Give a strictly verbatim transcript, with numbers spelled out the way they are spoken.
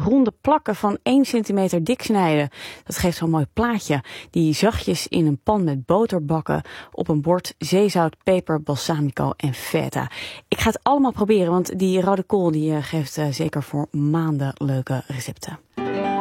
ronde plakken van één centimeter dik snijden. Dat geeft zo'n mooi plaatje. Die zachtjes in een pan met boter bakken. Op een bord zeezout, peper, balsamico en feta. Ik ga het allemaal proberen, want die rode kool die geeft uh, zeker voor maanden leuke recepten.